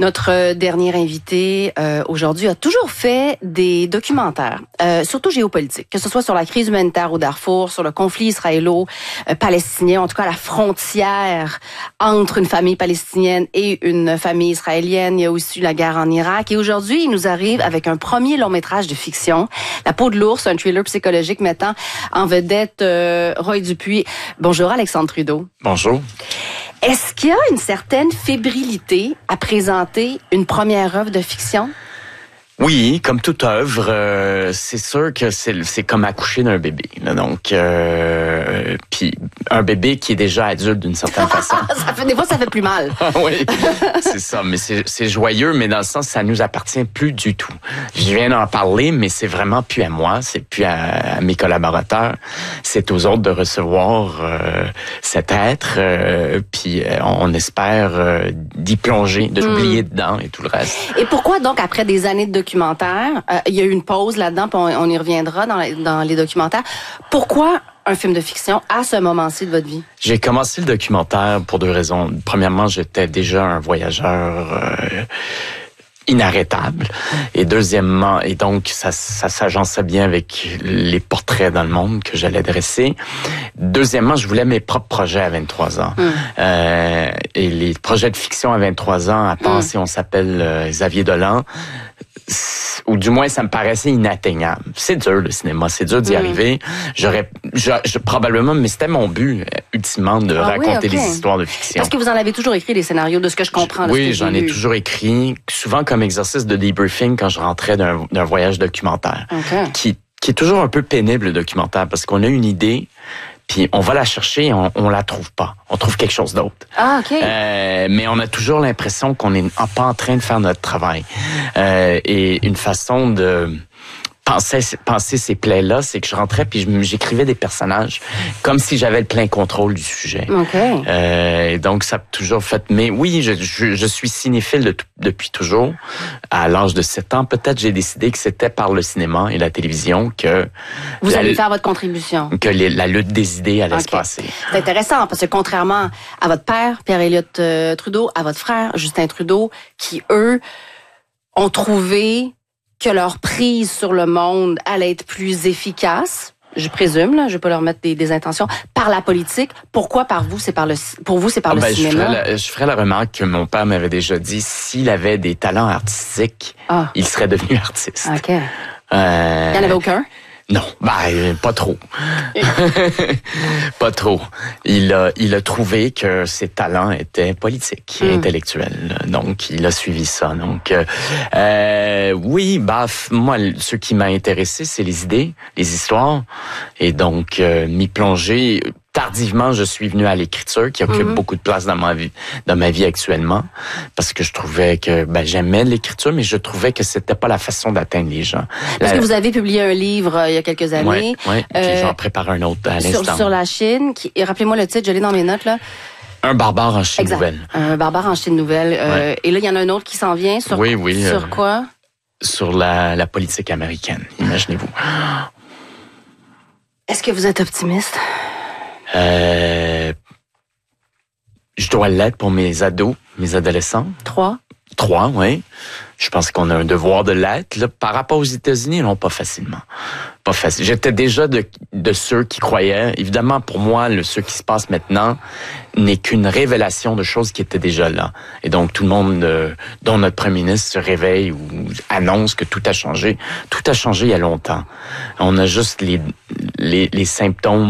Notre dernier invité aujourd'hui a toujours fait des documentaires, surtout géopolitiques, que ce soit sur la crise humanitaire au Darfour, sur le conflit israélo-palestinien, en tout cas la frontière entre une famille palestinienne et une famille israélienne. Il y a aussi la guerre en Irak. Et aujourd'hui, il nous arrive avec un premier long-métrage de fiction, La peau de l'ours, un thriller psychologique mettant en vedette Roy Dupuis. Bonjour Alexandre Trudeau. Bonjour. Est-ce qu'il y a une certaine fébrilité à présenter une première œuvre de fiction? Oui, comme toute œuvre, c'est sûr que c'est comme accoucher d'un bébé. Là, donc, puis un bébé qui est déjà adulte d'une certaine façon. Des fois, ça fait plus mal. Oui, c'est ça. Mais c'est joyeux, mais dans le sens, ça nous appartient plus du tout. Je viens d'en parler, mais c'est vraiment plus à moi, c'est plus à mes collaborateurs. C'est aux autres de recevoir cet être, puis on espère d'y plonger, de l'oublier dedans et tout le reste. Et pourquoi donc, après des années de documentaire, il y a eu une pause là-dedans, puis on y reviendra dans les documentaires. Pourquoi un film de fiction à ce moment-ci de votre vie? J'ai commencé le documentaire pour deux raisons. Premièrement, j'étais déjà un voyageur inarrêtable. Et deuxièmement, et donc ça s'agençait bien avec les portraits dans le monde que j'allais dresser. Deuxièmement, je voulais mes propres projets à 23 ans. Et les projets de fiction à 23 ans, à penser, on s'appelle Xavier Dolan, ou du moins ça me paraissait inatteignable. C'est dur le cinéma, c'est dur d'y arriver. J'aurais probablement, mais c'était mon but ultimement de raconter des histoires de fiction. Parce que vous en avez toujours écrit des scénarios, de ce que je comprends. Oui, j'en ai toujours écrit, souvent comme exercice de debriefing quand je rentrais d'un voyage documentaire, qui est toujours un peu pénible le documentaire parce qu'on a une idée. Puis on va la chercher et on la trouve pas. On trouve quelque chose d'autre. Mais on a toujours l'impression qu'on n'est pas en train de faire notre travail. Et une façon de penser ces plaies-là, c'est que je rentrais puis j'écrivais des personnages comme si j'avais le plein contrôle du sujet. Et donc ça a toujours fait. Mais oui, je suis cinéphile depuis toujours. À l'âge de 7 ans, peut-être j'ai décidé que c'était par le cinéma et la télévision que vous allez faire votre contribution. Que la lutte des idées allait se passer. C'est intéressant parce que contrairement à votre père, Pierre-Éliott Trudeau, à votre frère, Justin Trudeau, qui eux ont trouvé que leur prise sur le monde allait être plus efficace, je présume, là, je vais pas leur mettre des intentions, par la politique. Pourquoi pour vous, c'est par le cinéma? Je ferais la remarque que mon père m'avait déjà dit, s'il avait des talents artistiques, il serait devenu artiste. Il n'y en avait aucun? Non, pas trop. Pas trop. Il a trouvé que ses talents étaient politiques et intellectuels. Donc, il a suivi ça. Donc, oui, moi, ce qui m'a intéressé, c'est les idées, les histoires. Et donc, m'y plonger. Tardivement, je suis venu à l'écriture, qui occupe beaucoup de place dans ma vie actuellement, parce que je trouvais que j'aimais l'écriture, mais je trouvais que c'était pas la façon d'atteindre les gens. Parce que vous avez publié un livre il y a quelques années. Oui, puis j'en prépare un autre à l'instant. Sur la Chine, et rappelez-moi le titre, je l'ai dans mes notes là. Un barbare en Chine nouvelle. Un barbare en Chine nouvelle. Et là, il y en a un autre qui s'en vient. Sur quoi? Sur la politique américaine, imaginez-vous. Est-ce que vous êtes optimiste? Je dois l'être pour mes ados, mes adolescents. 3, oui. Je pense qu'on a un devoir de l'être. Là, par rapport aux États-Unis, non, pas facilement. Pas facile. J'étais déjà de ceux qui croyaient. Évidemment, pour moi, ce qui se passe maintenant n'est qu'une révélation de choses qui étaient déjà là. Et donc, tout le monde, dont notre premier ministre, se réveille ou annonce que tout a changé. Tout a changé il y a longtemps. On a juste les symptômes